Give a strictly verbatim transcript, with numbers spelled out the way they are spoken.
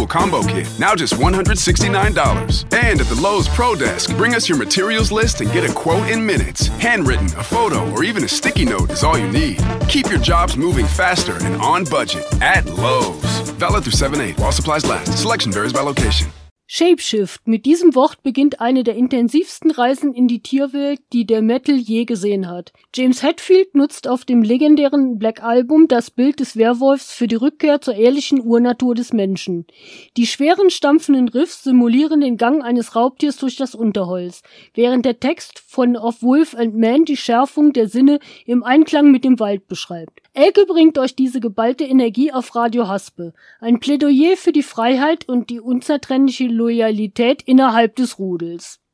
Tool Combo Kit, now just one hundred sixty-nine dollars. And at the Lowe's Pro Desk, bring us your materials list and get a quote in minutes. Handwritten, a photo, or even a sticky note is all you need. Keep your jobs moving faster and on budget at Lowe's. Valid through seven eight while supplies last. Selection varies by location. Shapeshift. Mit diesem Wort beginnt eine der intensivsten Reisen in die Tierwelt, die der Metal je gesehen hat. James Hetfield nutzt auf dem legendären Black Album das Bild des Werwolfs für die Rückkehr zur ehrlichen Urnatur des Menschen. Die schweren, stampfenden Riffs simulieren den Gang eines Raubtiers durch das Unterholz, während der Text von Of Wolf and Man die Schärfung der Sinne im Einklang mit dem Wald beschreibt. Elke bringt euch diese geballte Energie auf Radio Haspe. Ein Plädoyer für die Freiheit und die unzertrennliche Loyalität innerhalb des Rudels.